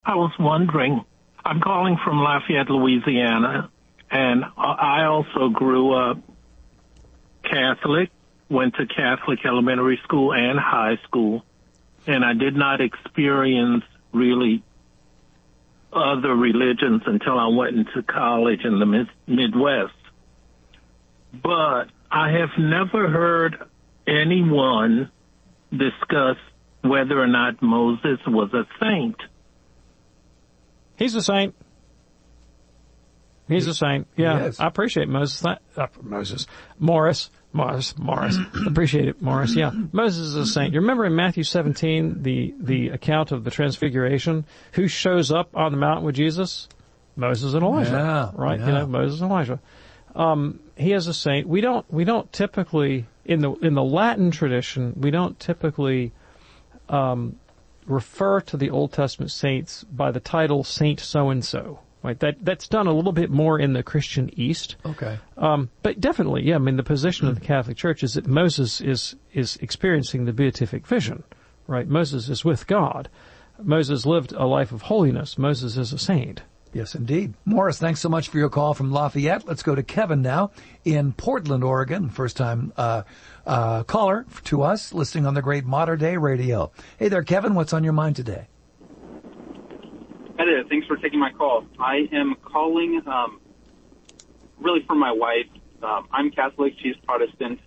I was wondering, I'm calling from Lafayette, Louisiana, and I also grew up Catholic, went to Catholic elementary school and high school, and I did not experience really other religions until I went into college in the Midwest. But I have never heard anyone discuss whether or not Moses was a saint. He's a saint. He's a saint. Yeah, Yes. I appreciate Moses. Morris. Appreciate it, Morris. Yeah, Moses is a saint. You remember in Matthew 17, the account of the Transfiguration? Who shows up on the mountain with Jesus? Moses and Elijah. Yeah, right? yeah. You know, Moses and Elijah. He is a saint. We don't typically in the Latin tradition, we don't typically refer to the Old Testament saints by the title Saint so and so. Right, that's done a little bit more in the Christian East. Okay. But definitely, yeah, I mean, the position of the Catholic Church is that Moses is experiencing the beatific vision, right? Moses is with God. Moses lived a life of holiness. Moses is a saint. Yes, indeed. Morris, thanks so much for your call from Lafayette. Let's go to Kevin now in Portland, Oregon. First time caller to us, listening on the great Modern Day Radio. Hey there, Kevin. What's on your mind today? Hi there. Thanks for taking my call. I am calling really for my wife. I'm Catholic. She's Protestant.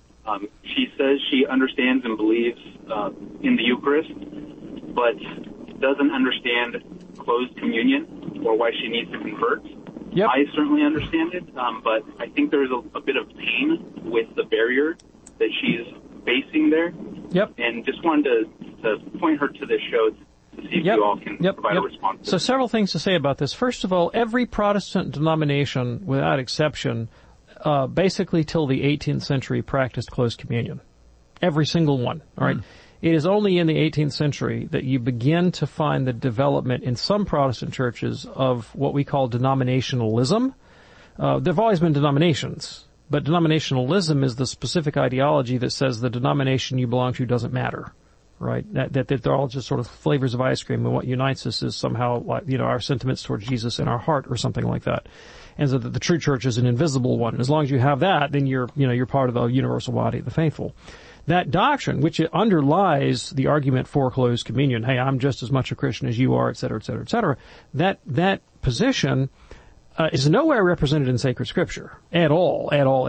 She says she understands and believes in the Eucharist, but doesn't understand closed communion or why she needs to convert. Yep. I certainly understand it, but I think there's a bit of pain with the barrier that she's facing there. Yep. And just wanted to point her to this show to see if you all can provide a response. So several things to say about this. First of all, every Protestant denomination, without exception, basically till the 18th century practiced closed communion. Every single one, all right? It is only in the 18th century that you begin to find the development in some Protestant churches of what we call denominationalism. There have always been denominations, but denominationalism is the specific ideology that says the denomination you belong to doesn't matter. Right, that they're all just sort of flavors of ice cream, and what unites us is somehow, like, you know, our sentiments towards Jesus in our heart, or something like that. And so that the true church is an invisible one. And as long as you have that, then you're part of the universal body of the faithful. That doctrine, which underlies the argument for closed communion, hey, I'm just as much a Christian as you are, et cetera, et cetera, et cetera. That position is nowhere represented in sacred scripture at all.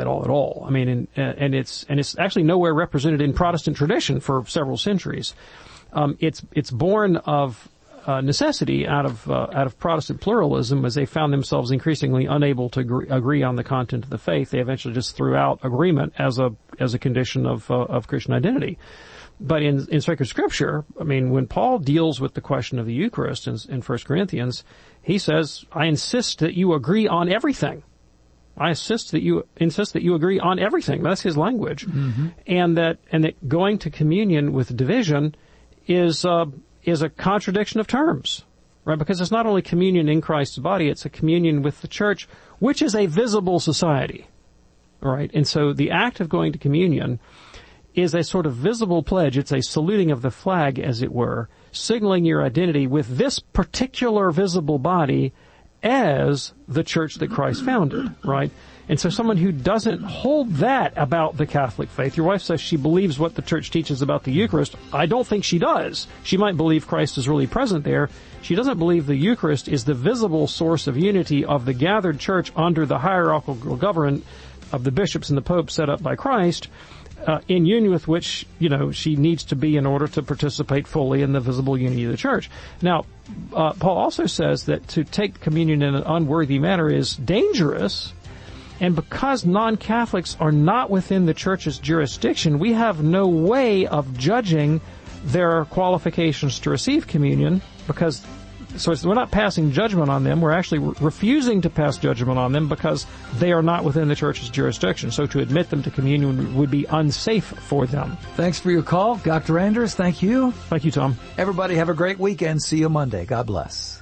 I mean, and it's actually nowhere represented in Protestant tradition for several centuries. It's born of necessity out of Protestant pluralism, as they found themselves increasingly unable to agree on the content of the faith. They eventually just threw out agreement as a condition of Christian identity. But in sacred scripture, I mean, when Paul deals with the question of the Eucharist in 1 Corinthians, he says, I insist that you agree on everything. I insist that you agree on everything. That's his language. Mm-hmm. And that going to communion with division is a contradiction of terms, right? Because it's not only communion in Christ's body, it's a communion with the church, which is a visible society, right? And so the act of going to communion is a sort of visible pledge. It's a saluting of the flag, as it were, signaling your identity with this particular visible body as the church that Christ founded, right? And so someone who doesn't hold that about the Catholic faith, your wife says she believes what the church teaches about the Eucharist. I don't think she does. She might believe Christ is really present there. She doesn't believe the Eucharist is the visible source of unity of the gathered church under the hierarchical government of the bishops and the Pope set up by Christ, in union with which, she needs to be in order to participate fully in the visible unity of the church. Now, Paul also says that to take communion in an unworthy manner is dangerous, and because non-Catholics are not within the church's jurisdiction, we have no way of judging their qualifications to receive communion, so we're not passing judgment on them. We're actually refusing to pass judgment on them because they are not within the church's jurisdiction. So to admit them to communion would be unsafe for them. Thanks for your call. Dr. Anders, thank you. Thank you, Tom. Everybody have a great weekend. See you Monday. God bless.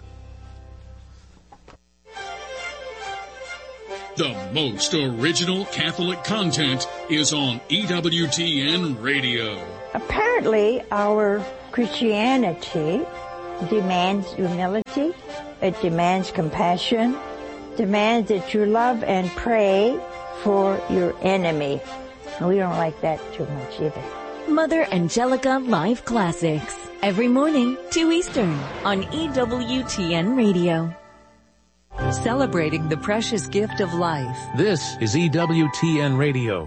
The most original Catholic content is on EWTN Radio. Apparently, our Christianity demands humility. It demands compassion. Demands that you love and pray for your enemy. And we don't like that too much either. Mother Angelica Live Classics. Every morning, 2 Eastern, on EWTN Radio. Celebrating the precious gift of life. This is EWTN Radio.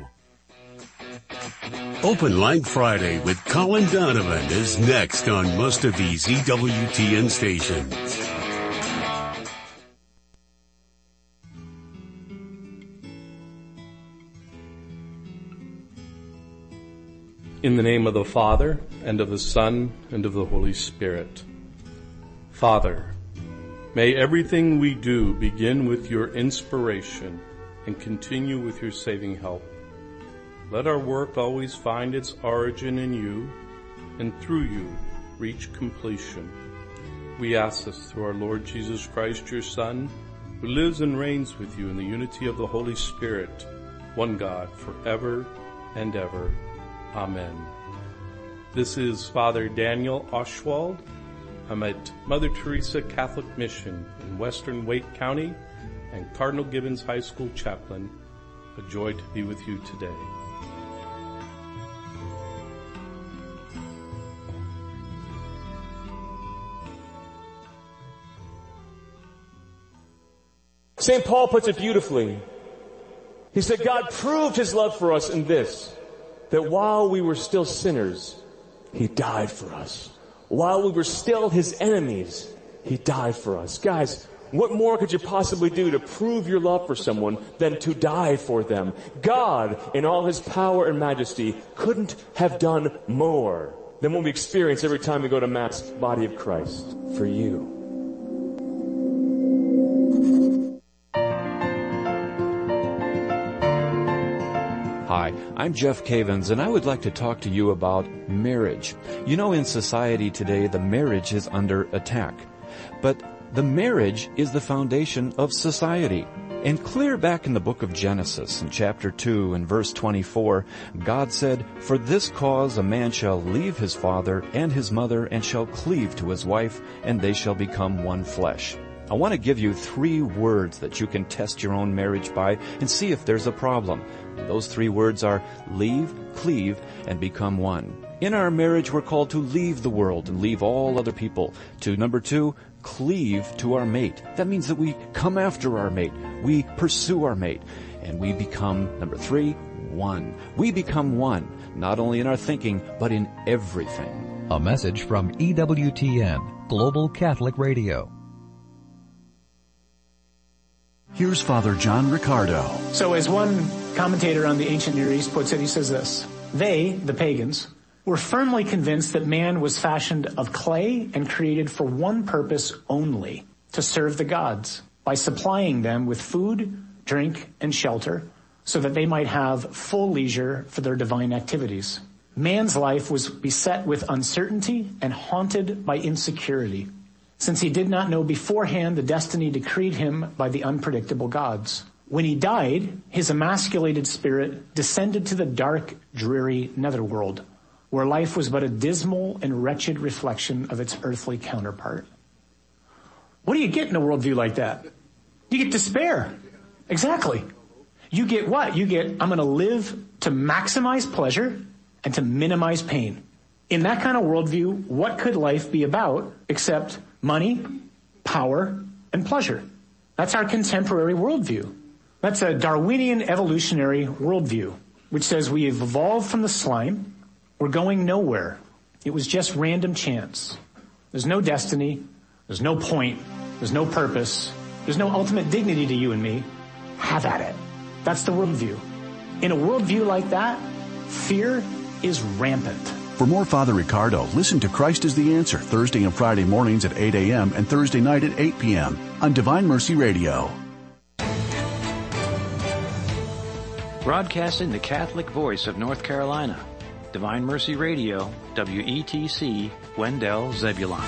Open Line Friday with Colin Donovan is next on most of these EWTN stations. In the name of the Father, and of the Son, and of the Holy Spirit. Father, may everything we do begin with your inspiration and continue with your saving help. Let our work always find its origin in you, and through you reach completion. We ask this through our Lord Jesus Christ, your Son, who lives and reigns with you in the unity of the Holy Spirit, one God, forever and ever. Amen. This is Father Daniel Oshwald. I'm at Mother Teresa Catholic Mission in Western Wake County and Cardinal Gibbons High School chaplain. A joy to be with you today. St. Paul puts it beautifully. He said, God proved his love for us in this, that while we were still sinners, he died for us. While we were still his enemies, he died for us. Guys, what more could you possibly do to prove your love for someone than to die for them? God, in all his power and majesty, couldn't have done more than what we experience every time we go to Mass, body of Christ, for you. Hi, I'm Jeff Cavins, and I would like to talk to you about marriage. You know, in society today, the marriage is under attack. But the marriage is the foundation of society. And clear back in the book of Genesis, in chapter 2 and verse 24, God said, "For this cause a man shall leave his father and his mother and shall cleave to his wife, and they shall become one flesh." I want to give you 3 words that you can test your own marriage by and see if there's a problem. Those 3 words are leave, cleave, and become one. In our marriage, we're called to leave the world and leave all other people. To number 2, cleave to our mate. That means that we come after our mate. We pursue our mate. And we become, number 3, one. We become one, not only in our thinking, but in everything. A message from EWTN, Global Catholic Radio. Here's Father John Riccardo. So as one commentator on the ancient Near East puts it, he says this: they, the pagans, were firmly convinced that man was fashioned of clay and created for one purpose only, to serve the gods, by supplying them with food, drink, and shelter, so that they might have full leisure for their divine activities. Man's life was beset with uncertainty and haunted by insecurity, since he did not know beforehand the destiny decreed him by the unpredictable gods. When he died, his emasculated spirit descended to the dark, dreary netherworld, where life was but a dismal and wretched reflection of its earthly counterpart. What do you get in a worldview like that? You get despair. Exactly. You get what? You get, I'm going to live to maximize pleasure and to minimize pain. In that kind of worldview, what could life be about except money, power, and pleasure? That's our contemporary worldview. That's a Darwinian evolutionary worldview, which says we have evolved from the slime. We're going nowhere. It was just random chance. There's no destiny. There's no point. There's no purpose. There's no ultimate dignity to you and me. Have at it. That's the worldview. In a worldview like that, fear is rampant. For more Father Riccardo, listen to Christ is the Answer Thursday and Friday mornings at 8 a.m. and Thursday night at 8 p.m. on Divine Mercy Radio. Broadcasting the Catholic voice of North Carolina, Divine Mercy Radio, WETC, Wendell, Zebulon.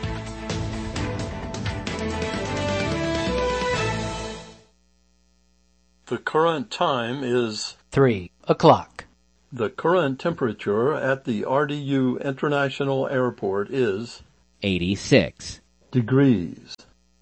The current time is 3 o'clock. The current temperature at the RDU International Airport is 86. Degrees.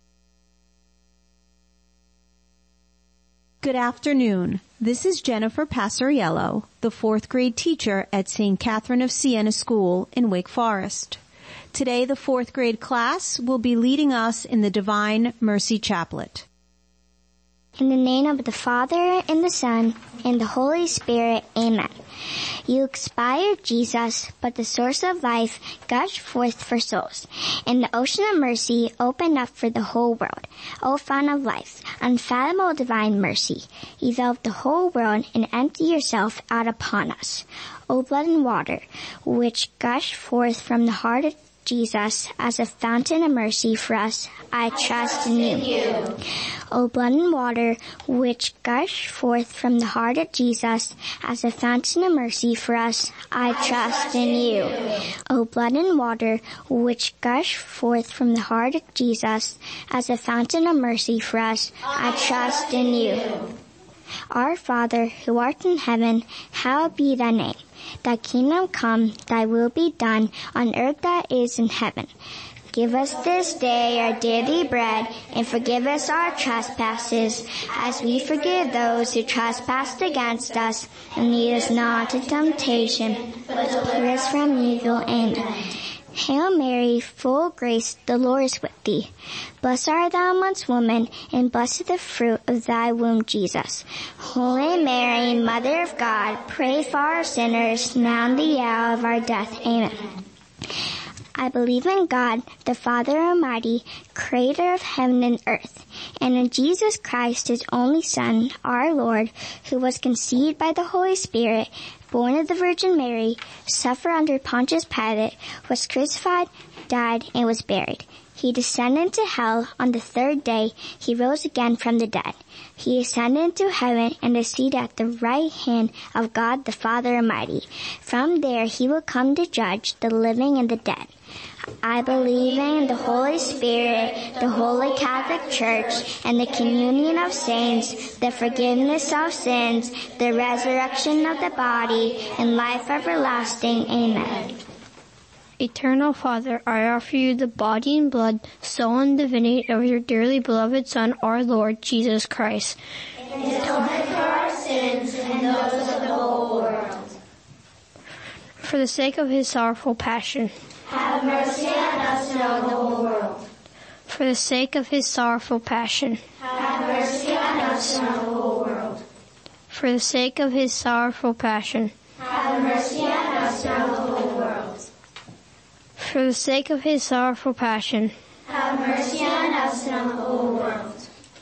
Good afternoon. This is Jennifer Passariello, the 4th grade teacher at St. Catherine of Siena School in Wake Forest. Today, the 4th grade class will be leading us in the Divine Mercy Chaplet. In the name of the Father, and the Son, and the Holy Spirit, Amen. You expired, Jesus, but the source of life gushed forth for souls, and the ocean of mercy opened up for the whole world. O fount of life, unfathomable divine mercy, envelop the whole world and empty yourself out upon us. O blood and water, which gushed forth from the heart of Jesus as a fountain of mercy for us, I trust in you. O blood and water, which gush forth from the heart of Jesus as a fountain of mercy for us, I trust in you. O blood and water, which gush forth from the heart of Jesus as a fountain of mercy for us, I trust in you. Our Father, who art in heaven, hallowed be thy name. Thy kingdom come, thy will be done, on earth that is in heaven. Give us this day our daily bread, and forgive us our trespasses, as we forgive those who trespass against us. And lead us not into temptation, but deliver us from evil. Amen. Hail Mary, full of grace, the Lord is with thee. Blessed art thou amongst women, and blessed the fruit of thy womb, Jesus. Holy Mary, Mother of God, pray for our sinners, now and the hour of our death. Amen. I believe in God, the Father Almighty, creator of heaven and earth, and in Jesus Christ, his only Son, our Lord, who was conceived by the Holy Spirit, born of the Virgin Mary, suffered under Pontius Pilate, was crucified, died, and was buried. He descended into hell. On the 3rd day, he rose again from the dead. He ascended into heaven and is seated at the right hand of God the Father Almighty. From there he will come to judge the living and the dead. I believe in the Holy Spirit, the Holy Catholic Church, and the communion of saints, the forgiveness of sins, the resurrection of the body, and life everlasting. Amen. Eternal Father, I offer you the body and blood, soul and divinity of your dearly beloved Son, our Lord Jesus Christ. In atonement for our sins and those of the whole world. For the sake of his sorrowful passion. Have mercy on us and on the whole world. For the sake of his sorrowful passion. Have mercy on us and on the whole world. For the sake of his sorrowful passion. Have mercy on us and on the whole world. For the sake of his sorrowful passion. Have mercy on us and on the whole world.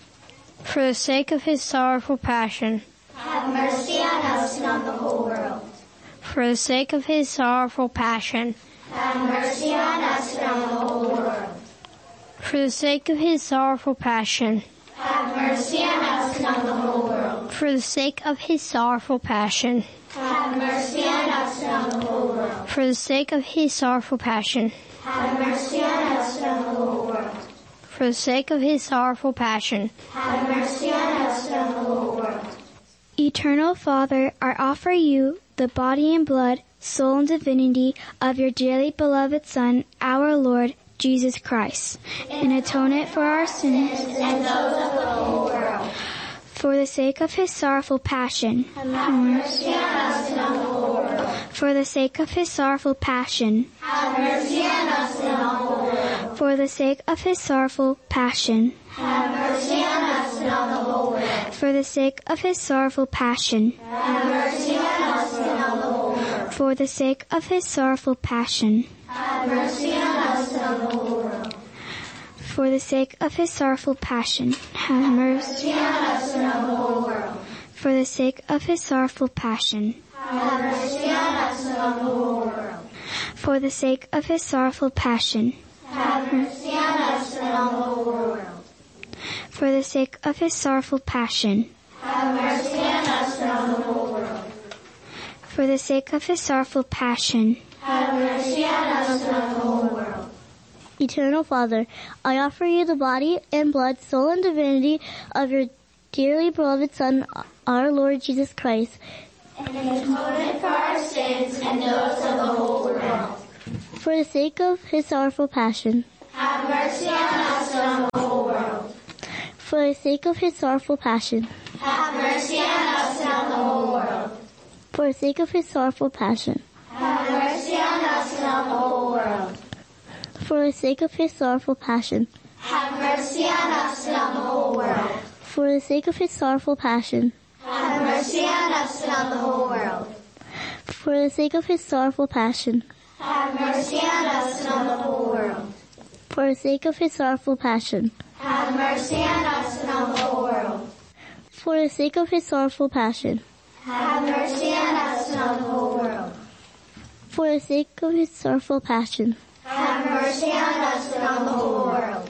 For the sake of his sorrowful passion. Have mercy on us and on the whole world. For the sake of his sorrowful passion. Have mercy on us and on the whole world. For the sake of his sorrowful passion. Have mercy on us and on the whole world. For the sake of his sorrowful passion. Have mercy on us and on the whole world. For the sake of his sorrowful passion. Have mercy on us and on the whole world. For the sake of his sorrowful passion. Have mercy on us and on the whole world. Eternal Father, I offer you the body and blood, soul and divinity of your dearly beloved Son, our Lord Jesus Christ, in atonement for our sins and those of the whole world. For the sake of his sorrowful passion. Have mercy on us and on the whole world. For the sake of his sorrowful passion. Have mercy on us and on the whole world. For the sake of his sorrowful passion. Have mercy on us and on the whole world. For the sake of his sorrowful passion. Have mercy on us and on the whole world. For the sake of his sorrowful passion. Have mercy on us and on the whole world. For the sake of his sorrowful passion. Have mercy on us and on the whole world. For the sake of his sorrowful passion. Have mercy on us and on the whole world. For the sake of his sorrowful passion. Have mercy on us and on the whole world. For the sake of his sorrowful passion. Have mercy on us and on the whole world. For the sake of his sorrowful passion. Have mercy on us and on the whole world. Eternal Father, I offer you the body and blood, soul and divinity of your dearly beloved Son, our Lord Jesus Christ. In atonement for our sins and those of the whole world. For the sake of his sorrowful passion. Have mercy on us and on the whole world. For the sake of his sorrowful passion. Have mercy on us and on the whole world. For the sake of his sorrowful passion. Have mercy on us and on the whole world. For the sake of his sorrowful passion. Have mercy on us and on the whole world. For the sake of his sorrowful passion. Have mercy on us and on the whole world. For the sake of his sorrowful passion. Have mercy on us and on the whole world. For the sake of his sorrowful passion. Have mercy on us and on the whole world. For the sake of his sorrowful passion. Have mercy on us and on the whole world. For the sake of his sorrowful passion. Have mercy on us and on the whole world.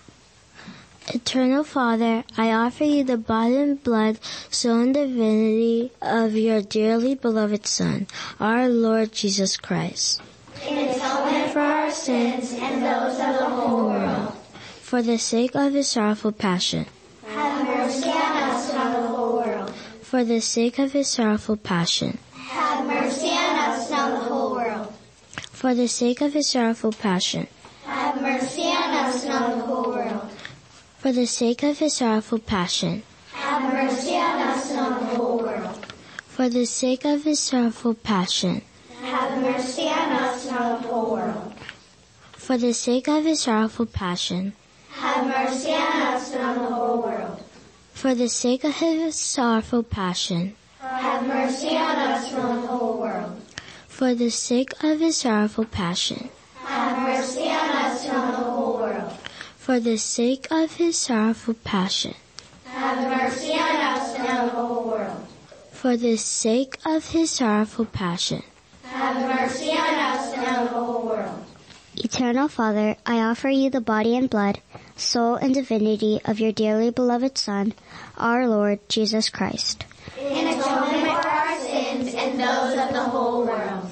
Eternal Father, I offer you the body and blood, soul and divinity of your dearly beloved Son, our Lord Jesus Christ. In atonement for our sins and those of the whole world. For the sake of his sorrowful passion. Have mercy on us and on the whole world. For the sake of his sorrowful passion. Have mercy on us and on the whole world. For the sake of his sorrowful passion. Have mercy on us and on the whole world. For the sake of his sorrowful passion. Have mercy on us and on the whole world. For the sake of his sorrowful passion. Have mercy on us and on the whole world. For the sake of his sorrowful passion. Have mercy on us and on the whole world. For the sake of his sorrowful passion. Have mercy on us and on the whole world. For the sake of his sorrowful passion. Have mercy on us and on the whole world. For the sake of his sorrowful passion. Have mercy on us and on the whole world. For the sake of his sorrowful passion. Have mercy on us and on the whole world. Eternal Father, I offer you the body and blood, soul and divinity of your dearly beloved Son, our Lord Jesus Christ. In atonement for our sins and those of the whole world.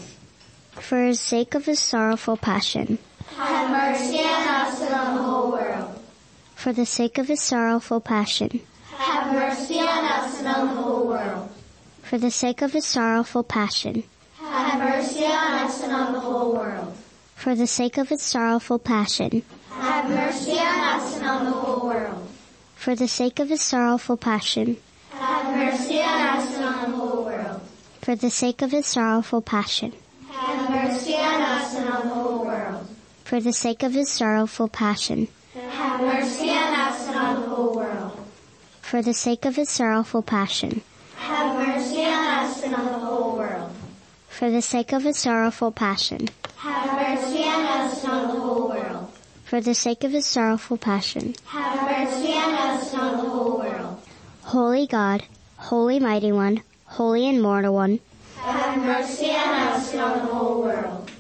For the sake of his sorrowful passion. Have mercy on us and on the whole world. For the sake of his sorrowful passion. Have mercy on us and on the whole world. For the sake of his sorrowful passion. Have mercy on us and on the whole world. For the sake of his sorrowful passion. Have mercy on us and on the whole world. For the sake of his sorrowful passion. Have mercy on us and on the whole world. For the sake of his sorrowful passion. Have mercy on us and on the whole world. For the sake of his sorrowful passion. Have mercy on us and on the whole world. For the sake of his sorrowful passion. Have mercy on us and on the whole world. For the sake of his sorrowful passion. Have mercy on us and on the whole world. For the sake of his sorrowful passion. Have mercy on us and on the whole world. Holy God, Holy Mighty One, Holy Immortal One. Have mercy on us and on the whole world.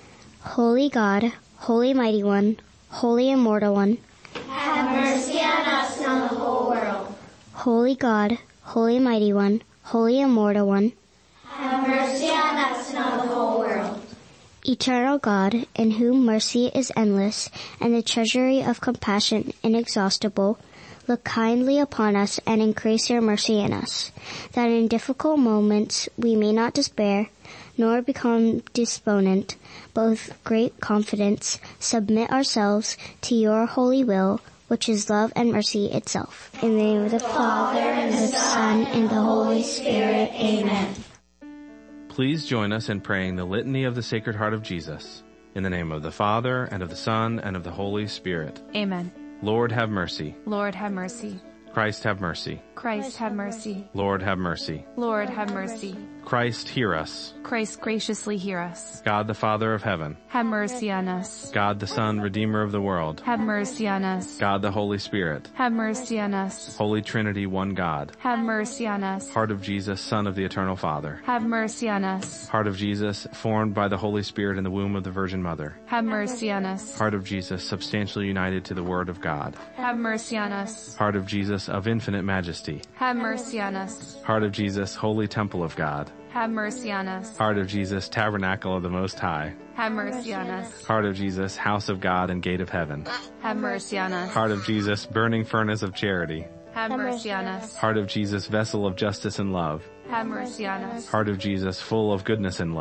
Holy God, Holy Mighty One, Holy Immortal One. Have mercy on us and on the whole world. Holy God, Holy Mighty One, Holy Immortal One. Have mercy on us and on the whole world. Eternal God, in whom mercy is endless and the treasury of compassion inexhaustible, look kindly upon us and increase your mercy in us, that in difficult moments we may not despair, nor become despondent, but with great confidence submit ourselves to your holy will, which is love and mercy itself. In the name of the Father, and the Son, and the Holy Spirit. Amen. Please join us in praying the Litany of the Sacred Heart of Jesus. In the name of the Father, and of the Son, and of the Holy Spirit. Amen. Lord, have mercy. Lord, have mercy. Christ, have mercy. Christ, have mercy. Lord, have mercy. Lord, have mercy. Christ, hear us. Christ, graciously hear us. God, the Father of heaven. Have mercy on us. God, the Son, Redeemer of the world. Have mercy on us. God, the Holy Spirit. Have mercy on us. Holy Trinity, one God. Have mercy on us. Heart of Jesus, Son of the Eternal Father. Have mercy on us. Heart of Jesus, formed by the Holy Spirit in the womb of the Virgin Mother. Have mercy on us. Heart of Jesus, substantially united to the Word of God. Have mercy on us. Heart of Jesus, of infinite majesty. Have mercy on us. Heart of Jesus, holy temple of God. Have mercy on us. Heart of Jesus, tabernacle of the Most High. Have mercy on us. Heart of Jesus, house of God and gate of heaven. Have mercy on us. Heart of Jesus, burning furnace of charity. Have mercy on us. Heart of Jesus, vessel of justice and love. Have mercy on us. Heart of Jesus, full of goodness and love.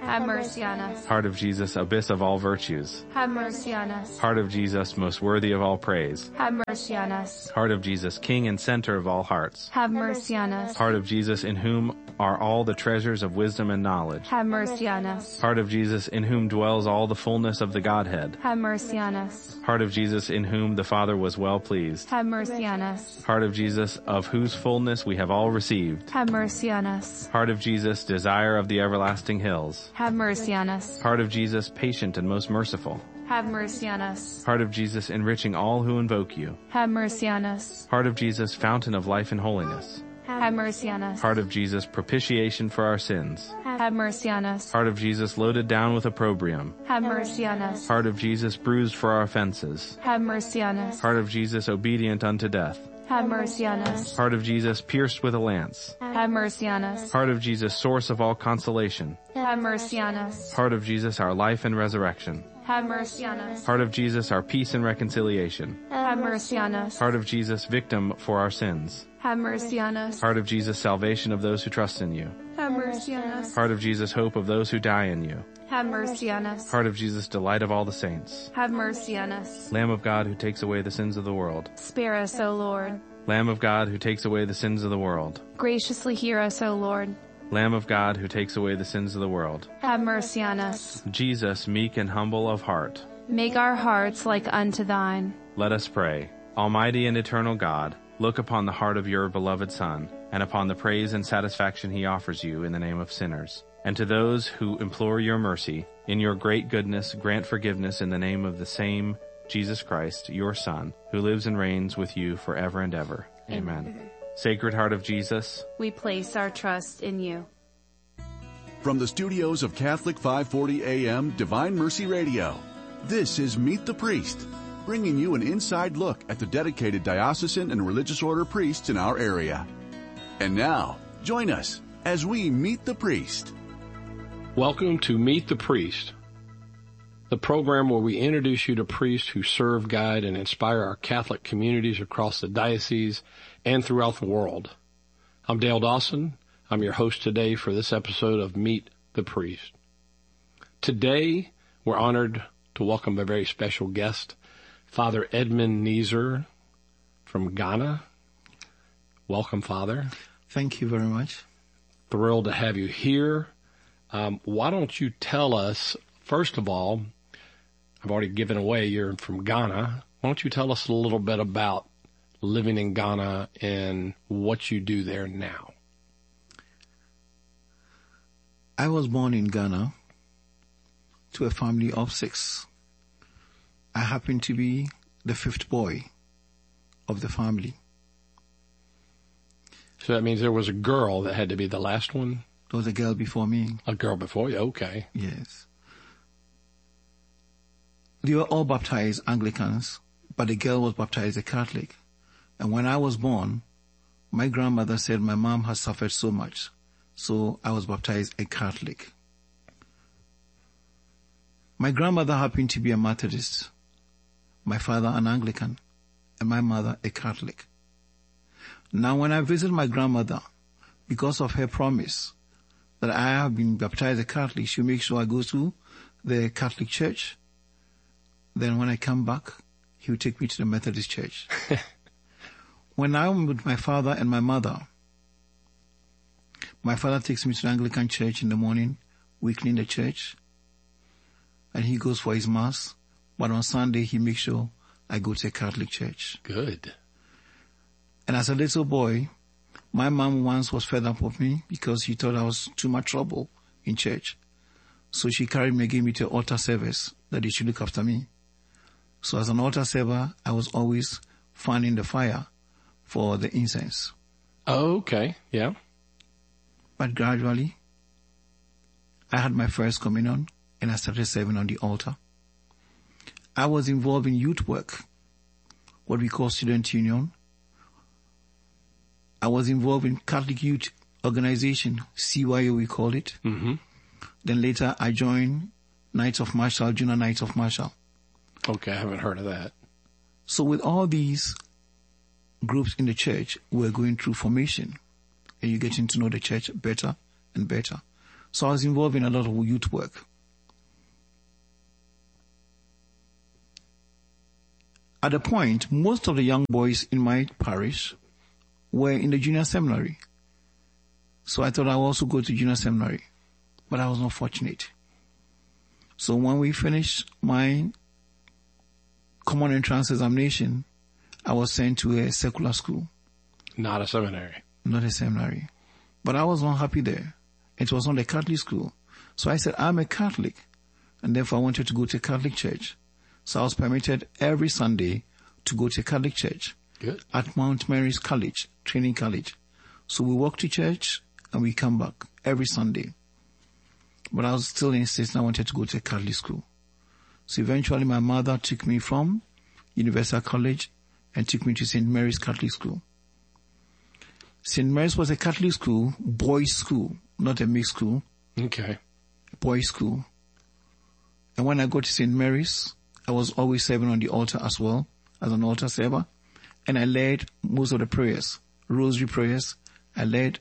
Have mercy on us. Heart of Jesus, abyss of all virtues. Have mercy on us. Heart of Jesus, most worthy of all praise. Have mercy on us. Heart of Jesus, King and center of all hearts. Have mercy on us. Heart of Jesus, in whom are all the treasures of wisdom and knowledge. Have mercy on us. Heart of Jesus, in whom dwells all the fullness of the Godhead. Have mercy on us. Heart of Jesus, in whom the Father was well pleased. Have mercy on us. Heart of Jesus, of whose fullness we have all received. Have mercy on us. Heart of Jesus, desire of the everlasting hills. Have mercy on us. Heart of Jesus, patient and most merciful. Have mercy on us. Heart of Jesus, enriching all who invoke you. Have mercy on us. Heart of Jesus, fountain of life and holiness. Have mercy on us. Heart of Jesus, propitiation for our sins. Have mercy on us. Heart of Jesus, loaded down with opprobrium. Have mercy on us. Heart of Jesus, bruised for our offenses. Have mercy on us. Heart of Jesus, obedient unto death. Have mercy on us. Heart of Jesus, pierced with a lance. Have mercy on us. Heart of Jesus, source of all consolation. Have mercy on us. Heart of Jesus, our life and resurrection. Have mercy on us. Heart of Jesus, our peace and reconciliation. Have mercy on us. Heart of Jesus, victim for our sins. Have mercy on us. Heart of Jesus, salvation of those who trust in you. Have mercy on us. Heart of Jesus, hope of those who die in you. Have mercy on us. Heart of Jesus, delight of all the saints. Have mercy on us. Lamb of God who takes away the sins of the world. Spare us, O Lord. Lamb of God who takes away the sins of the world. Graciously hear us, O Lord. Lamb of God who takes away the sins of the world. Have mercy on us. Jesus, meek and humble of heart. Make our hearts like unto thine. Let us pray. Almighty and eternal God, look upon the heart of your beloved Son, and upon the praise and satisfaction he offers you in the name of sinners. And to those who implore your mercy, in your great goodness grant forgiveness in the name of the same Jesus Christ, your Son, who lives and reigns with you forever and ever. Amen. Sacred Heart of Jesus, we place our trust in you. From the studios of Catholic 540 AM Divine Mercy Radio, this is Meet the Priest, bringing you an inside look at the dedicated diocesan and religious order priests in our area. And now, join us as we meet the priest. Welcome to Meet the Priest, the program where we introduce you to priests who serve, guide, and inspire our Catholic communities across the diocese and throughout the world. I'm Dale Dawson. I'm your host today for this episode of Meet the Priest. Today, we're honored to welcome a very special guest, Father Edmund Neeser from Ghana. Welcome, Father. Thank you very much. Thrilled to have you here. Why don't you tell us, first of all, I've already given away you're from Ghana. Why don't you tell us a little bit about living in Ghana and what you do there now? I was born in Ghana to a family of 6. I happen to be the 5th boy of the family. So that means there was a girl that had to be the last one? There was a girl before me. A girl before you, okay. Yes. They were all baptized Anglicans, but the girl was baptized a Catholic. And when I was born, my grandmother said my mom had suffered so much, so I was baptized a Catholic. My grandmother happened to be a Methodist, my father an Anglican, and my mother a Catholic. Now when I visit my grandmother, because of her promise that I have been baptized a Catholic, she'll make sure I go to the Catholic church. Then when I come back, he will take me to the Methodist church. When I'm with my father and my mother, my father takes me to the Anglican church in the morning, weekly in the church, and he goes for his mass. But on Sunday, he makes sure I go to a Catholic church. Good. And as a little boy, my mom once was fed up with me because she thought I was too much trouble in church. So she carried me and gave me to altar service that they should look after me. So as an altar server, I was always fanning the fire for the incense. Oh, okay. Yeah. But gradually, I had my first communion and I started serving on the altar. I was involved in youth work, what we call student union. I was involved in Catholic Youth Organization, CYO we call it. Mm-hmm. Then later I joined Knights of Marshall, Junior Knights of Marshall. Okay, I haven't heard of that. So with all these groups in the church, we're going through formation and you're getting to know the church better and better. So I was involved in a lot of youth work. At a point, most of the young boys in my parish were in the junior seminary. So I thought I would also go to junior seminary, but I was not fortunate. So when we finished my common entrance examination, I was sent to a secular school. Not a seminary. Not a seminary. But I was not happy there. It was not a Catholic school. So I said, I'm a Catholic. And therefore I wanted to go to a Catholic church. So I was permitted every Sunday to go to a Catholic church. Good. At Mount Mary's College, Training College. So we walk to church and we come back every Sunday. But I was still insisting I wanted to go to a Catholic school. So eventually my mother took me from Universal College and took me to St. Mary's Catholic School. St. Mary's was a Catholic school, boys' school, not a mixed school. Okay. Boys' school. And when I got to St. Mary's, I was always serving on the altar as well, as an altar server. And I led most of the prayers, rosary prayers, I led.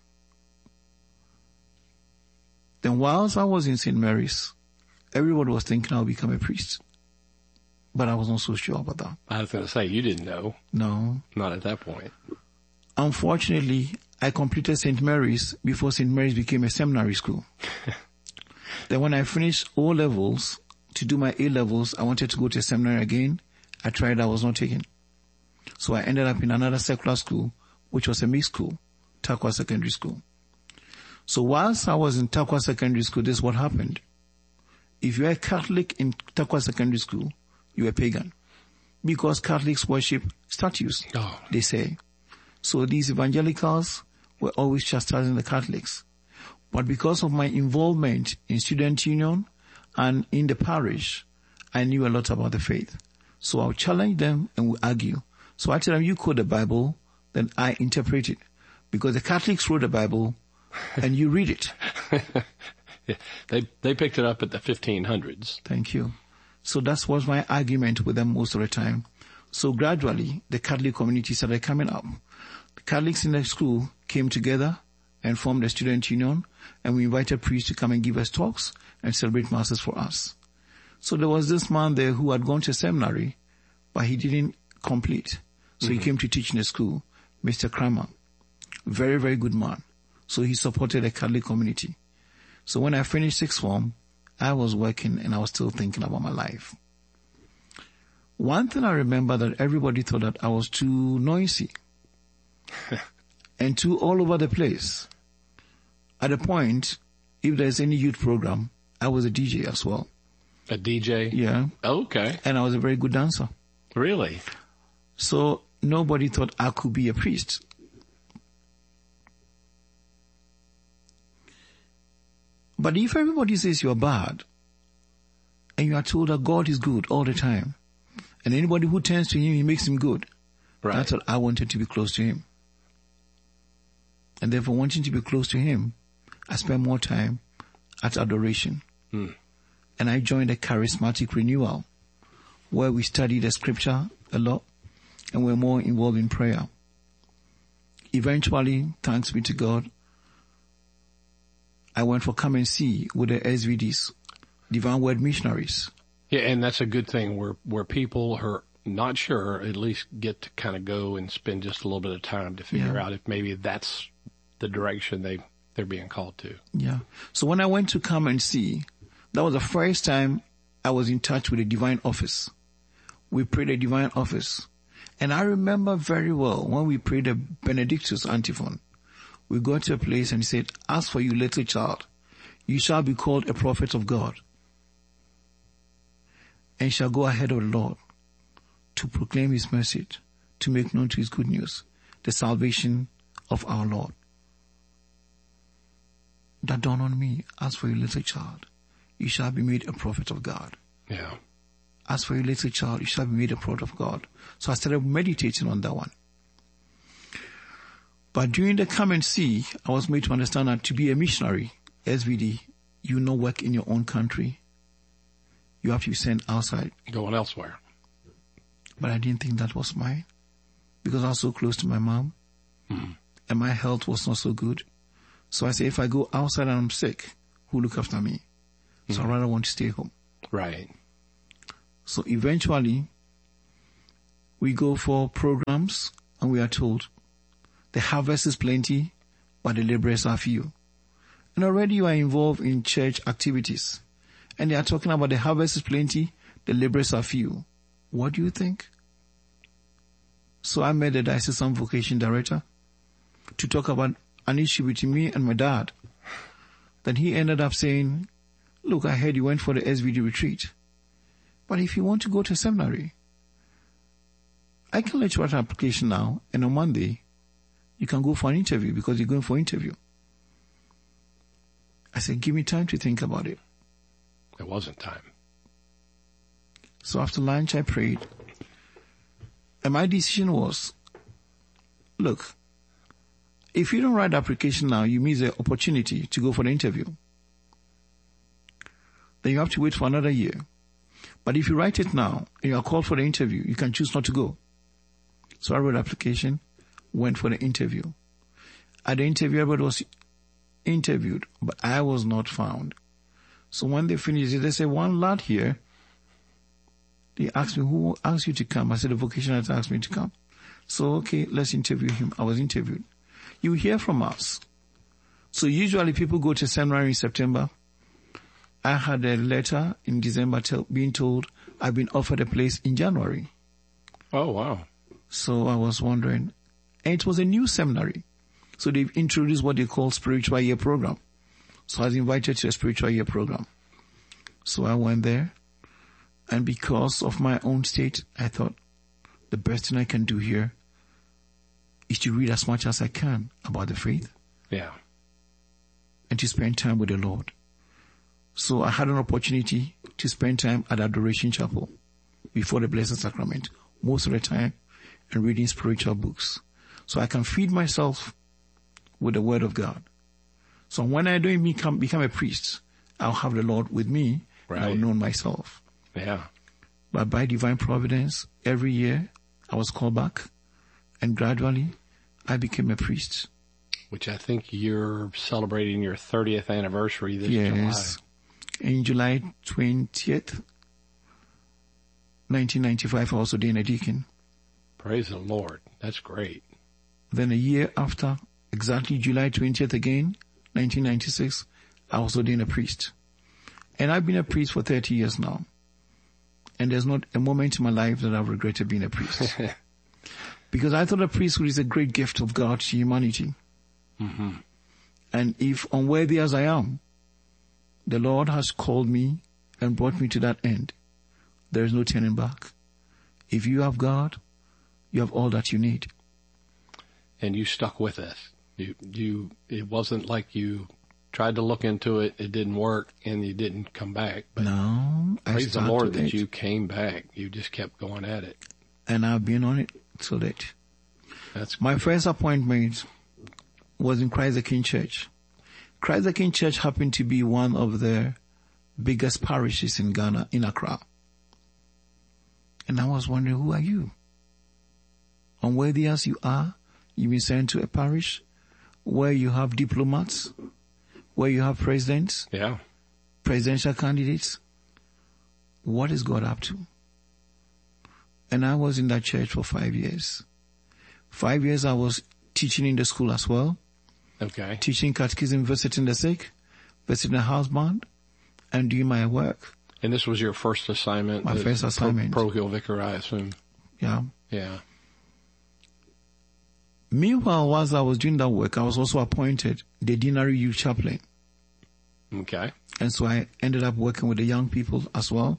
Then whilst I was in St. Mary's, everybody was thinking I'll become a priest. But I was not so sure about that. I was going to say, you didn't know. No. Not at that point. Unfortunately, I completed St. Mary's before St. Mary's became a seminary school. Then when I finished O-levels, to do my A-levels, I wanted to go to a seminary again. I tried, I was not taken. So I ended up in another secular school, which was a mixed school, Takwa Secondary School. So whilst I was in Takwa Secondary School, this is what happened. If you are a Catholic in Takwa Secondary School, you are pagan. Because Catholics worship statues, they say. So these evangelicals were always chastising the Catholics. But because of my involvement in student union and in the parish, I knew a lot about the faith. So I would challenge them and we argue. So I tell them, you quote the Bible, then I interpret it. Because the Catholics wrote the Bible and you read it. Yeah, they picked it up at the 1500s. Thank you. So that was my argument with them most of the time. So gradually, the Catholic community started coming up. The Catholics in the school came together and formed a student union, and we invited priests to come and give us talks and celebrate masses for us. So there was this man there who had gone to seminary, but he didn't complete. So he came to teach in the school, Mr. Kramer. Very, very good man. So he supported the Catholic community. So when I finished sixth form, I was working and I was still thinking about my life. One thing I remember that everybody thought that I was too noisy and too all over the place. At a point, if there's any youth program, I was a DJ as well. A DJ? Yeah. Okay. And I was a very good dancer. Really? So nobody thought I could be a priest. But if everybody says you're bad, and you are told that God is good all the time, and anybody who turns to him, he makes him good. Right. That's what I wanted to be close to him. And therefore, wanting to be close to him, I spent more time at adoration. And I joined a charismatic renewal, where we studied the scripture a lot, and we're more involved in prayer. Eventually, thanks be to God, I went for Come and See with the SVDs, Divine Word Missionaries. Yeah, and that's a good thing where people are not sure, at least get to kind of go and spend just a little bit of time to figure out if maybe that's the direction they're being called to. Yeah. So when I went to Come and See, that was the first time I was in touch with the Divine Office. We prayed the Divine Office. And I remember very well when we prayed the Benedictus antiphon. We got to a place and he said, as for you, little child, you shall be called a prophet of God and shall go ahead of the Lord to proclaim his message, to make known to his good news, the salvation of our Lord. That dawned on me, as for you, little child, you shall be made a prophet of God. Yeah. As for you, little child, you shall be made a prophet of God. So I started meditating on that one. But during the Come and See, I was made to understand that to be a missionary, SVD, you not work in your own country. You have to be sent outside. Going elsewhere. But I didn't think that was mine. Because I was so close to my mom. And my health was not so good. So I say, if I go outside and I'm sick, who look after me? So I rather want to stay home. Right. So eventually, we go for programs and we are told the harvest is plenty, but the laborers are few. And already you are involved in church activities. And they are talking about the harvest is plenty, the laborers are few. What do you think? So I met the diocesan vocation director to talk about an issue between me and my dad. Then he ended up saying, look, I heard you went for the SVD retreat. But if you want to go to seminary, I can let you write an application now, and on Monday, you can go for an interview because you're going for an interview. I said, give me time to think about it. There wasn't time. So after lunch, I prayed. And my decision was, look, if you don't write the application now, you miss the opportunity to go for the interview. Then you have to wait for another year. But if you write it now and you are called for the interview, you can choose not to go. So I wrote the application, went for the interview. At the interview, everybody was interviewed, but I was not found. So when they finished it, they said, one lad here, they asked me, who asked you to come? I said, the vocationalist asked me to come. So, okay, let's interview him. I was interviewed. You hear from us. So usually people go to seminary in September. I had a letter in December being told I've been offered a place in January. Oh, wow. So I was wondering, and it was a new seminary. So they've introduced what they call spiritual year program. So I was invited to a spiritual year program. So I went there. And because of my own state, I thought the best thing I can do here is to read as much as I can about the faith. Yeah. And to spend time with the Lord. So I had an opportunity to spend time at Adoration Chapel before the Blessed Sacrament, most of the time, and reading spiritual books. So I can feed myself with the Word of God. So when I don't become a priest, I'll have the Lord with me, right. And I'll know myself. Yeah. But by divine providence, every year I was called back, and gradually I became a priest. Which I think you're celebrating your 30th anniversary this July. Yes. In July 20th, 1995, I was ordained a deacon. Praise the Lord. That's great. Then a year after, exactly July 20th again, 1996, I was ordained a priest. And I've been a priest for 30 years now. And there's not a moment in my life that I've regretted being a priest. Because I thought a priesthood is a great gift of God to humanity. Mm-hmm. And if unworthy as I am, the Lord has called me and brought me to that end. There is no turning back. If you have God, you have all that you need. And you stuck with it. It wasn't like you tried to look into it, it didn't work, and you didn't come back. But no, praise the Lord that you came back. You just kept going at it. And I've been on it till date. That's my first appointment was in Christ the King Church. Christ the King Church happened to be one of the biggest parishes in Ghana, in Accra. And I was wondering, who are you? Unworthy as you are, you've been sent to a parish where you have diplomats, where you have presidents, presidential candidates. What is God up to? And I was in that church for 5 years. 5 years I was teaching in the school as well. Okay. Teaching catechism, visiting the sick, visiting the housebound, and doing my work. And this was your first assignment? My first assignment. Parochial vicar, I assume. Yeah. Yeah. Meanwhile, whilst I was doing that work, I was also appointed the Deanery Youth Chaplain. Okay. And so I ended up working with the young people as well.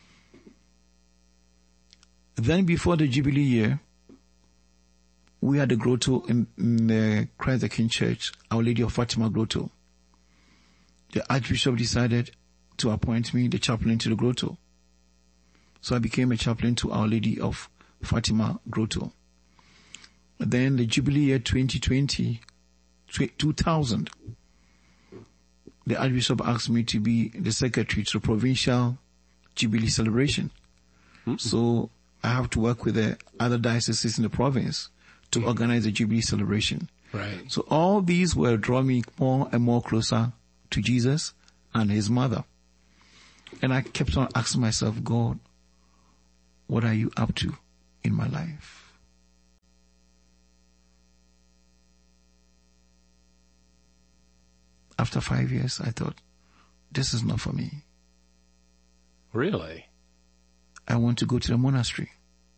Then before the Jubilee year, we had a grotto in the Christ the King Church, Our Lady of Fatima grotto. The Archbishop decided to appoint me the chaplain to the grotto. So I became a chaplain to Our Lady of Fatima grotto. Then the Jubilee year 2000, the Archbishop asked me to be the secretary to the provincial Jubilee celebration. Mm-hmm. So I have to work with the other dioceses in the province to organize the Jubilee celebration. Right. So all these will draw me more and more closer to Jesus and his mother. And I kept on asking myself, God, what are you up to in my life? After 5 years, I thought, this is not for me. Really? I want to go to the monastery.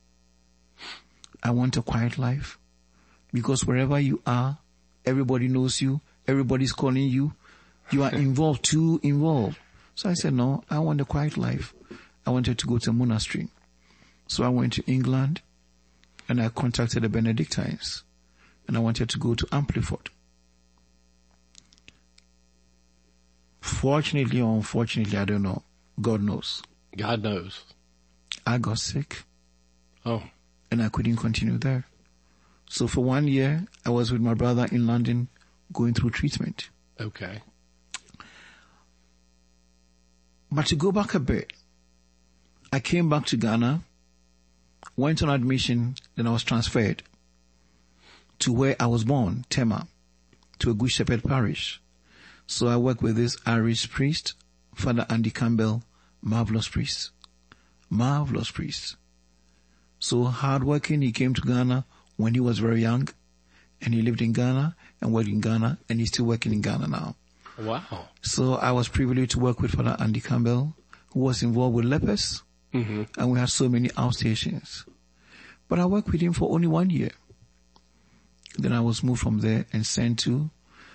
I want a quiet life. Because wherever you are, everybody knows you, everybody's calling you, you are involved, too involved. So I said, no, I want a quiet life. I wanted to go to a monastery. So I went to England and I contacted the Benedictines and I wanted to go to Ampliford. Fortunately or unfortunately, I don't know. God knows. God knows. I got sick. Oh. And I couldn't continue there. So for 1 year, I was with my brother in London going through treatment. Okay. But to go back a bit, I came back to Ghana, went on admission, then I was transferred to where I was born, Tema, to a Good Shepherd parish. So I worked with this Irish priest, Father Andy Campbell, marvelous priest. Marvelous priest. So hardworking, he came to Ghana when he was very young, and he lived in Ghana and worked in Ghana, and he's still working in Ghana now. Wow. So I was privileged to work with Father Andy Campbell, who was involved with lepers, and we had so many outstations. But I worked with him for only 1 year. Then I was moved from there and sent to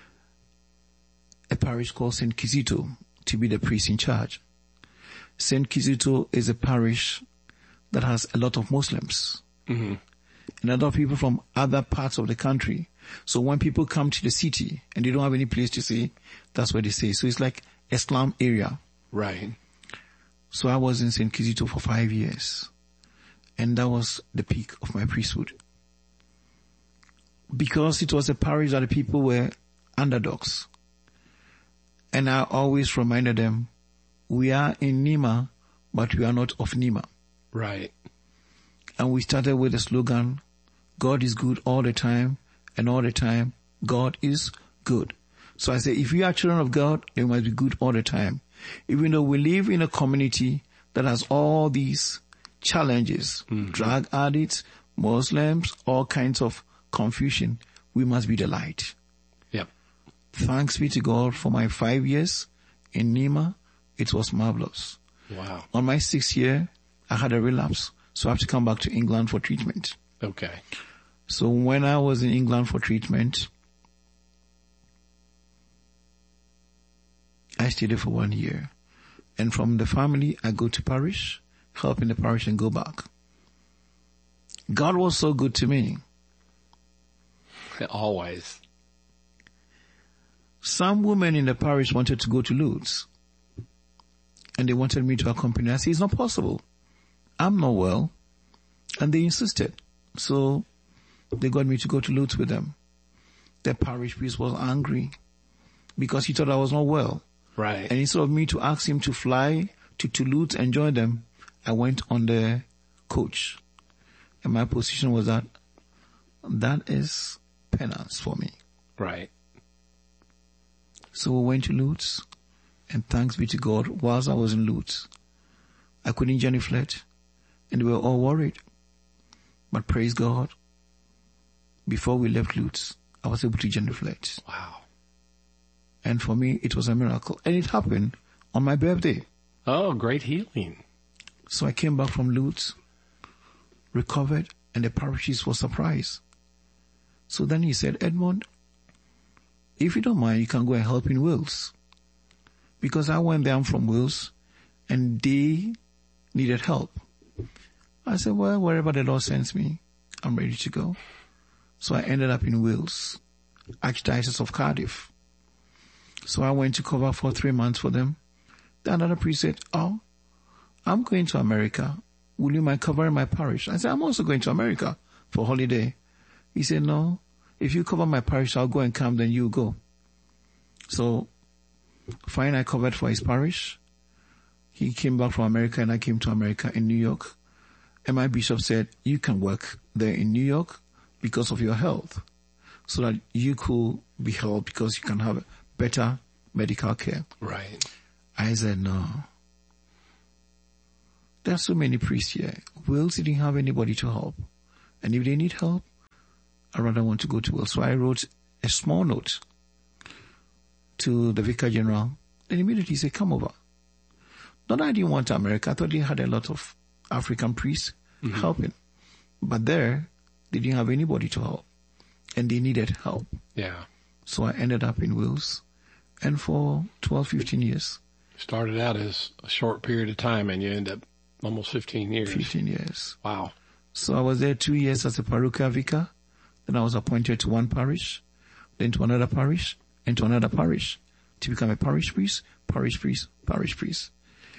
a parish called St. Kizito to be the priest in charge. St. Kizito is a parish that has a lot of Muslims. And a lot of people from other parts of the country. So when people come to the city and they don't have any place to stay, that's where they stay. So it's like a slum area. Right. So I was in St. Kizito for 5 years. And that was the peak of my priesthood. Because it was a parish that the people were underdogs. And I always reminded them, we are in Nima, but we are not of Nima. Right. And we started with the slogan, God is good all the time, and all the time, God is good. So I say, if you are children of God, you must be good all the time. Even though we live in a community that has all these challenges, drug addicts, Muslims, all kinds of confusion, we must be the light. Yep. Thanks be to God for my 5 years in Nima. It was marvelous. Wow. On my 6th year, I had a relapse. So I have to come back to England for treatment. Okay. So when I was in England for treatment, I stayed there for 1 year. And from the family, I go to parish, help in the parish and go back. God was so good to me. Always. Some women in the parish wanted to go to Lourdes. And they wanted me to accompany. I said, it's not possible. I'm not well. And they insisted. So they got me to go to Lourdes with them. The parish priest was angry because he thought I was not well. Right. And instead of me to ask him to fly to Toulouse and join them, I went on the coach. And my position was that is penance for me. Right. So we went to Lourdes, and thanks be to God, whilst I was in Lourdes, I couldn't genuflect, and we were all worried. But praise God, before we left Lourdes, I was able to genuflect. Wow. And for me, it was a miracle. And it happened on my birthday. Oh, great healing. So I came back from Lourdes, recovered, and the parishes were surprised. So then he said, Edmond, if you don't mind, you can go and help in Wales. Because I went there, I'm from Wales, and they needed help. I said, well, wherever the Lord sends me, I'm ready to go. So I ended up in Wales, Archdiocese of Cardiff. So I went to cover for 3 months for them. Then another priest said, oh, I'm going to America. Will you mind covering my parish? I said, I'm also going to America for holiday. He said, no, if you cover my parish, I'll go and come, then you go. So fine, I covered for his parish. He came back from America and I came to America in New York. And my bishop said, you can work there in New York because of your health. so that you could be helped because you can have better medical care. Right. I said, no. There are so many priests here. Wills didn't have anybody to help. And if they need help, I rather want to go to Wills. So I wrote a small note to the Vicar General. Then immediately he said, come over. Not that I didn't want America. I thought they had a lot of African priests helping. But there, they didn't have anybody to help. And they needed help. Yeah. So I ended up in Wales. And for 12, 15 years. Started out as a short period of time and you end up almost 15 years. 15 years. Wow. So I was there 2 years as a parochial vicar. Then I was appointed to one parish, then to another parish, and to another parish to become a parish priest, parish priest, parish priest.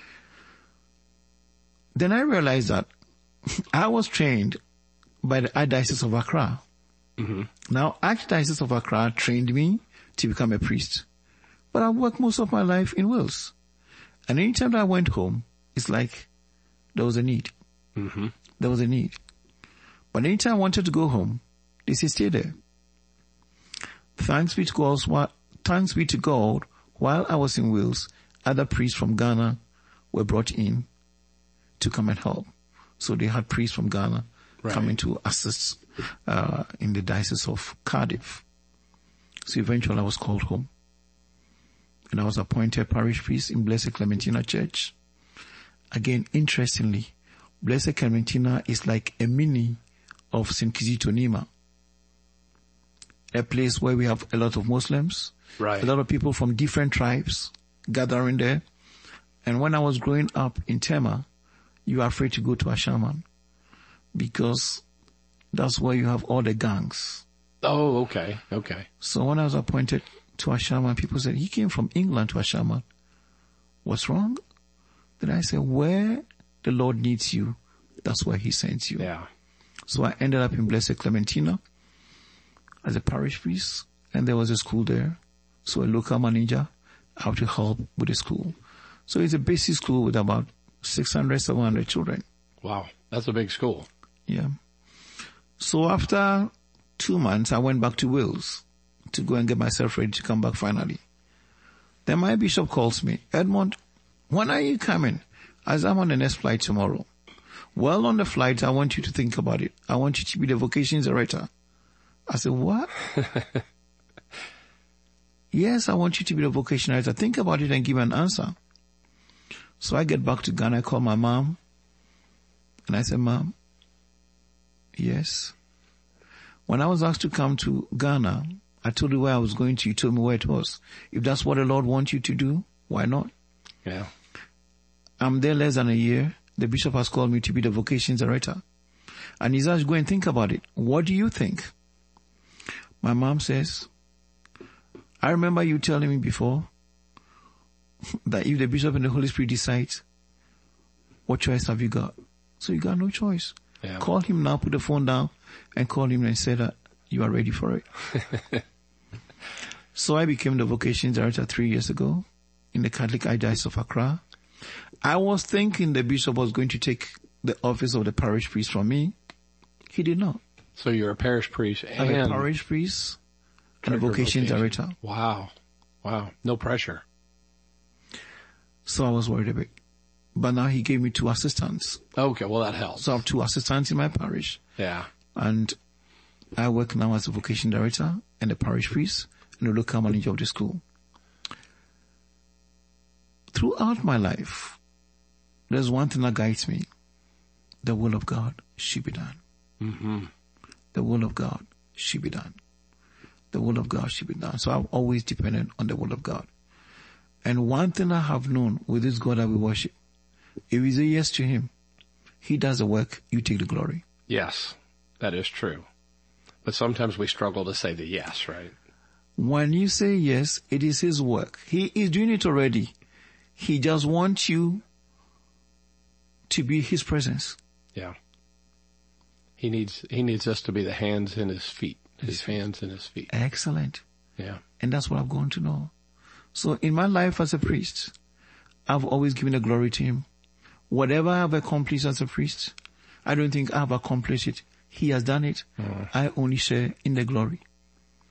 Then I realized that I was trained by the Archdiocese of Accra. Now, Archdiocese of Accra trained me to become a priest. But I worked most of my life in Wales. And anytime I went home, it's like there was a need. There was a need. But anytime I wanted to go home, they say, stay there. Thanks be to God, while I was in Wales, other priests from Ghana were brought in to come and help. So they had priests from Ghana coming to assist in the Diocese of Cardiff. So eventually I was called home. And I was appointed parish priest in Blessed Clementina Church. Again, interestingly, Blessed Clementina is like a mini of St. Kizito Nima. A place where we have a lot of Muslims, a lot of people from different tribes gathering there. And when I was growing up in Tema, you are afraid to go to Ashaman because that's where you have all the gangs. Oh, okay. Okay. So when I was appointed to Ashaman, people said, he came from England to Ashaman. What's wrong? Then I said, where the Lord needs you, that's where he sends you. Yeah. So I ended up in Blessed Clementina as a parish priest, and there was a school there. So a local manager out to help with the school. So it's a basic school with about 600, 700 children. Wow. That's a big school. Yeah. So after 2 months, I went back to Wales to go and get myself ready to come back finally. Then my bishop calls me, Edmond, when are you coming? As I'm on the next flight tomorrow. Well, on the flight, I want you to think about it. I want you to be the vocations director. I said, what? Yes, I want you to be the vocational director. Think about it and give an answer. So I get back to Ghana. I call my mom. And I said, Mom, yes. When I was asked to come to Ghana, I told you where I was going to. You told me where it was. If that's what the Lord wants you to do, why not? Yeah. I'm there less than a year. The bishop has called me to be the vocations director. And he's asked, go and think about it. What do you think? My mom says, I remember you telling me before that if the bishop and the Holy Spirit decides, what choice have you got? So you got no choice. Yeah. Call him now, put the phone down, and call him and say that you are ready for it. So I became the vocations director 3 years ago in the Catholic Archdiocese of Accra. I was thinking the bishop was going to take the office of the parish priest from me. He did not. So you're a parish priest and I'm a parish priest and a vocation director. Wow. Wow. No pressure. So I was worried a bit. But now he gave me 2 assistants. Okay, well that helps. So I have 2 assistants in my parish. Yeah. And I work now as a vocation director and a parish priest and a local manager of the school. Throughout my life, there's one thing that guides me. The will of God should be done. Mm-hmm. The will of God should be done. The will of God should be done. So I've always depended on the will of God. And one thing I have known with this God that we worship, if we say yes to him, he does the work, you take the glory. Yes, that is true. But sometimes we struggle to say the yes, right? When you say yes, it is his work. He is doing it already. He just wants you to be his presence. Yeah. He needs us to be the hands and his feet. His hands and his feet. Excellent. Yeah. And that's what I've gone to know. So in my life as a priest, I've always given the glory to him. Whatever I have accomplished as a priest, I don't think I have accomplished it. He has done it. I only share in the glory.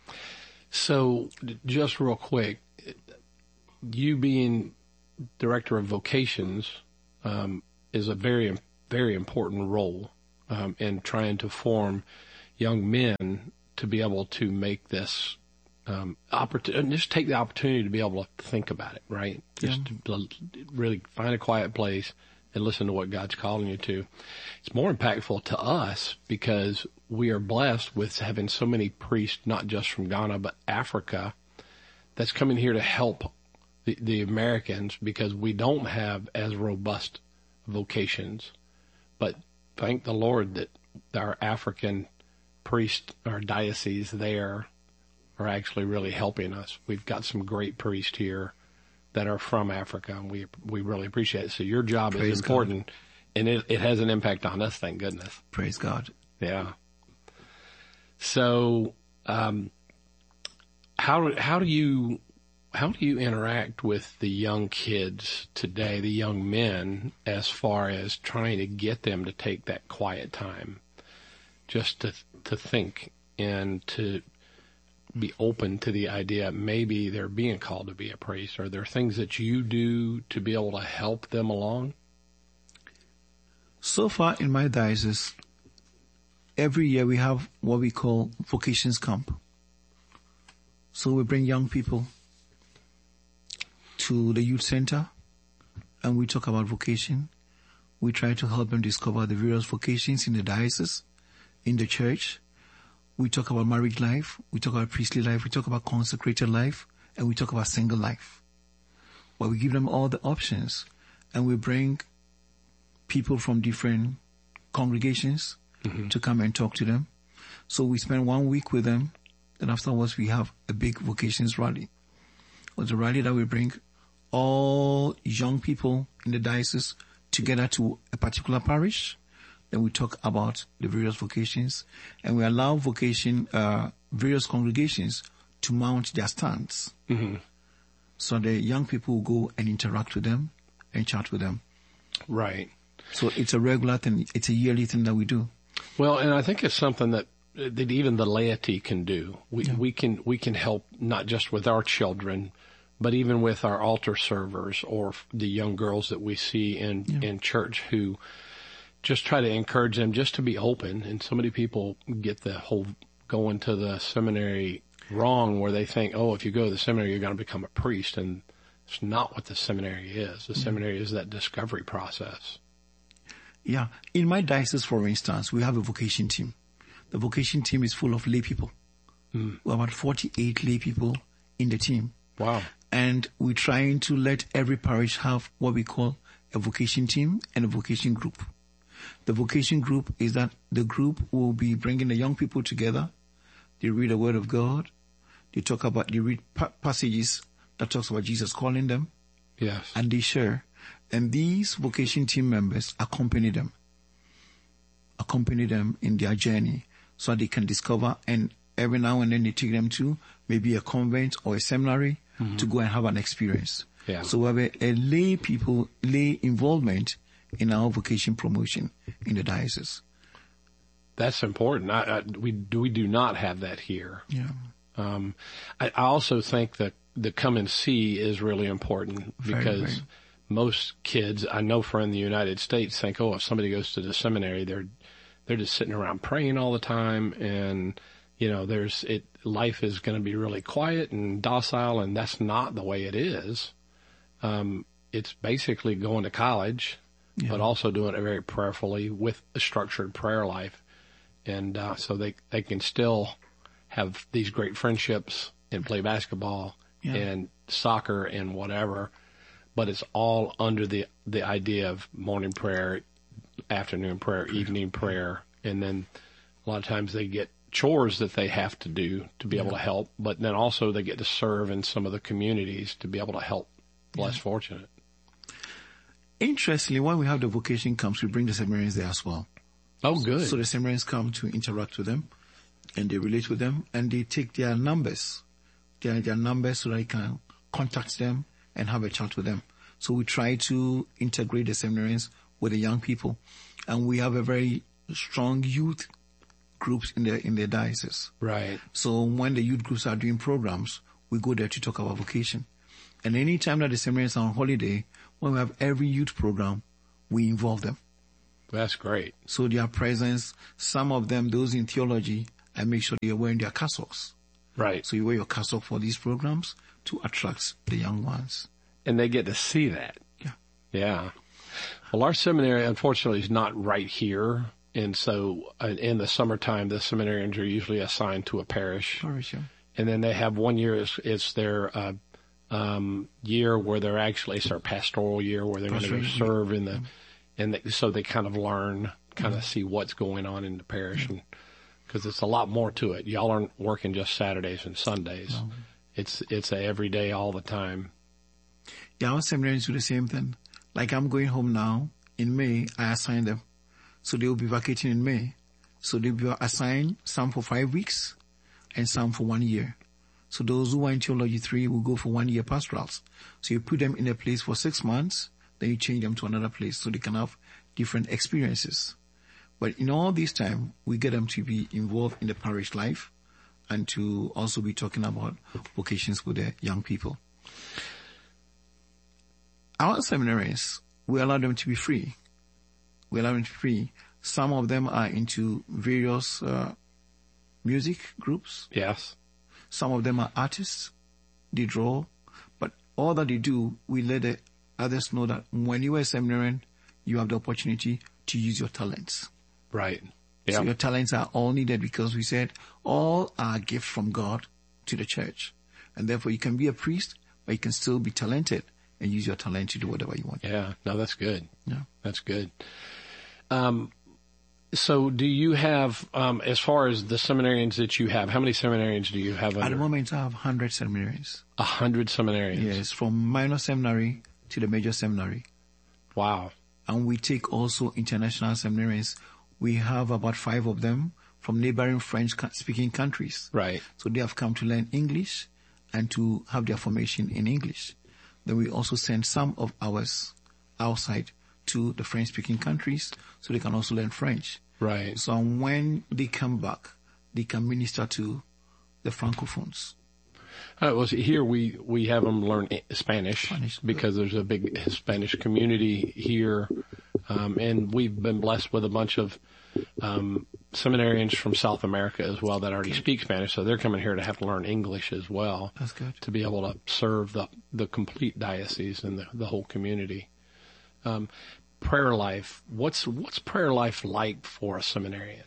So just real quick, you being director of vocations is a very, very important role in trying to form young men to be able to make this just take the opportunity to be able to think about it, right? Just to really find a quiet place and listen to what God's calling you to. It's more impactful to us because we are blessed with having so many priests, not just from Ghana, but Africa, that's coming here to help the Americans because we don't have as robust vocations. But thank the Lord that our African priests, our diocese there, are actually really helping us. We've got some great priests here that are from Africa, and we really appreciate it. So your job is important, God. And it has an impact on us, thank goodness. Praise God. Yeah. So, how do you interact with the young kids today, the young men, as far as trying to get them to take that quiet time, just to think and to be open to the idea maybe they're being called to be a priest? Are there things that you do to be able to help them along? So far in my diocese, every year we have what we call vocations camp. So we bring young people to the youth center and we talk about vocation. We try to help them discover the various vocations in the diocese, in the church. We talk about married life, we talk about priestly life, we talk about consecrated life, and we talk about single life. But we give them all the options, and we bring people from different congregations to come and talk to them. So we spend 1 week with them, and afterwards we have a big vocations rally. It's a rally that we bring all young people in the diocese together to a particular parish. Then we talk about the various vocations, and we allow various congregations to mount their stands. So the young people will go and interact with them and chat with them. Right. So it's a regular thing. It's a yearly thing that we do. Well, and I think it's something that even the laity can do. We can help not just with our children, but even with our altar servers or the young girls that we see in church who just try to encourage them just to be open. And so many people get the whole going to the seminary wrong, where they think, oh, if you go to the seminary, you're going to become a priest. And it's not what the seminary is. The seminary is that discovery process. Yeah. In my diocese, for instance, we have a vocation team. The vocation team is full of lay people. We have about 48 lay people in the team. Wow. And we're trying to let every parish have what we call a vocation team and a vocation group. The vocation group is that the group will be bringing the young people together. They read the Word of God. They read passages that talks about Jesus calling them. Yes. And they share. And these vocation team members accompany them in their journey so they can discover, and every now and then they take them to maybe a convent or a seminary to go and have an experience. Yeah. So we have a lay involvement in our vocation promotion in the diocese. That's important. We do not have that here. Yeah. I also think that the come and see is really important because very. Most kids I know from the United States think, oh, if somebody goes to the seminary, they're just sitting around praying all the time, and life is going to be really quiet and docile, and that's not the way it is. It's basically going to college, but also doing it very prayerfully with a structured prayer life. And so they can still have these great friendships and play basketball and soccer and whatever, but it's all under the idea of morning prayer, afternoon prayer, evening prayer, and then a lot of times they get chores that they have to do to be able to help, but then also they get to serve in some of the communities to be able to help less fortunate. Interestingly, when we have the vocation camps, we bring the seminarians there as well. Oh, good. So the seminarians come to interact with them, and they relate with them, and they take their numbers, their numbers, so that they can contact them and have a chat with them. So we try to integrate the seminarians with the young people, and we have a very strong youth groups in their diocese. Right. So when the youth groups are doing programs, we go there to talk about vocation. And any time that the seminarians are on holiday, when we have every youth program, we involve them. That's great. So their presence, some of them, those in theology, I make sure they're wearing their cassocks. Right. So you wear your cassock for these programs to attract the young ones. And they get to see that. Yeah. Yeah. Well, our seminary, unfortunately, is not right here. And so in the summertime, the seminarians are usually assigned to a parish. Yeah. And then they have 1 year, it's their year where they're actually, it's their pastoral year where they're going to serve in the, and so they kind of learn, kind of see what's going on in the parish. And because it's a lot more to it. Y'all aren't working just Saturdays and Sundays. No. It's a every day, all the time. Yeah, our seminarians do the same thing. Like I'm going home now. In May, I assign them. So they will be vacating in May. So they'll be assigned some for 5 weeks and some for 1 year. So those who are in Theology 3 will go for 1 year pastorals. So you put them in a place for 6 months, then you change them to another place so they can have different experiences. But in all this time, we get them to be involved in the parish life and to also be talking about vocations with the young people. Our seminarians, we allow them to be free. Some of them are into various music groups. Yes. Some of them are artists. They draw. But all that they do, we let the others know that when you are a seminarian, you have the opportunity to use your talents. Right. Yeah. So your talents are all needed because we said all are gifts from God to the church. And therefore you can be a priest, but you can still be talented and use your talent to do whatever you want. Yeah. No, that's good. Yeah. That's good. So do you have, as far as the seminarians that you have, how many seminarians do you have under? At the moment, I have 100 seminarians. 100 seminarians? Yes, from minor seminary to the major seminary. Wow. And we take also international seminarians. We have about 5 of them from neighboring French-speaking countries. Right. So they have come to learn English and to have their formation in English. Then we also send some of ours outside to the French-speaking countries so they can also learn French. Right. So when they come back, they can minister to the Francophones. Well, here we have them learn Spanish because there's a big Spanish community here. And we've been blessed with a bunch of seminarians from South America as well that already speak Spanish. So they're coming here to have to learn English as well. That's good. To be able to serve the complete diocese and the whole community. Prayer life. What's prayer life like for a seminarian?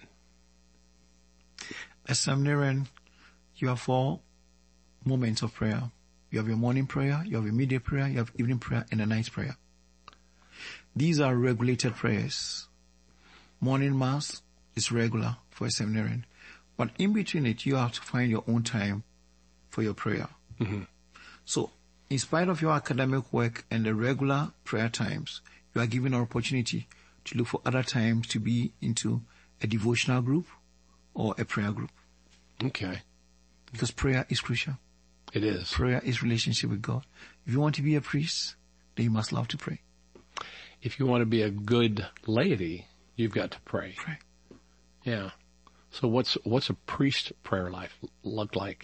A seminarian, you have 4 moments of prayer. You have your morning prayer, you have your midday prayer, you have evening prayer, and a night prayer. These are regulated prayers. Morning mass is regular for a seminarian. But in between it, you have to find your own time for your prayer. Mm-hmm. So, in spite of your academic work and the regular prayer times, you are given an opportunity to look for other times to be into a devotional group or a prayer group. Okay. Because prayer is crucial. It is. Prayer is relationship with God. If you want to be a priest, then you must love to pray. If you want to be a good laity, you've got to pray. Pray. Yeah. So what's a priest prayer life look like?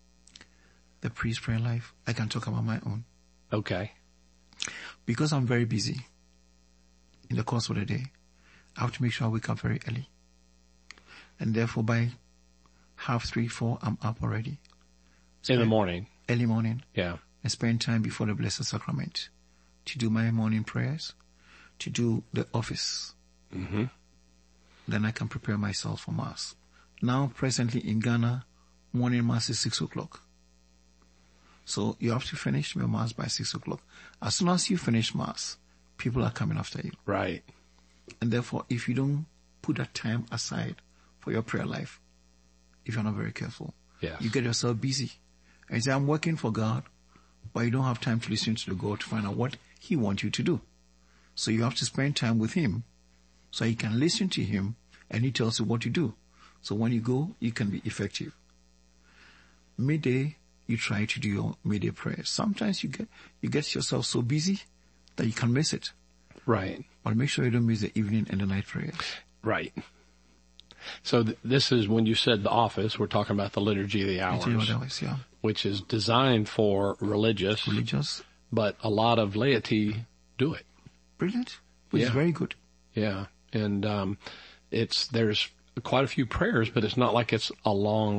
The priest prayer life, I can talk about my own. Okay. Because I'm very busy in the course of the day, I have to make sure I wake up very early. And therefore by 3:30, 4, I'm up already. In the morning? Early morning. Yeah. I spend time before the Blessed Sacrament to do my morning prayers, to do the office. Mm-hmm. Then I can prepare myself for Mass. Now, presently in Ghana, morning Mass is 6 o'clock. So you have to finish your Mass by 6 o'clock. As soon as you finish Mass, people are coming after you. Right. And therefore, if you don't put that time aside for your prayer life, if you're not very careful, you get yourself busy. And you say, I'm working for God, but you don't have time to listen to the God to find out what He wants you to do. So you have to spend time with Him so you can listen to Him and He tells you what to do. So when you go, you can be effective. Midday, you try to do your midday prayers. Sometimes you get yourself so busy that you can miss it. Right. But make sure you don't miss the evening and the night prayers. Right. So this is when you said the office, we're talking about the Liturgy of the Hours, yeah. which is designed for religious, but a lot of laity do it. Brilliant. Which is very good. Yeah. And there's quite a few prayers, but it's not like it's a long